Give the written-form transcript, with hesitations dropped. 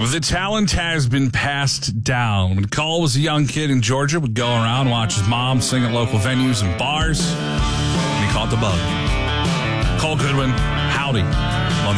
The talent has been passed down. When Cole was a young kid in Georgia, would go around, watch his mom sing at local venues and bars, and he caught the bug. Cole Goodwin, howdy.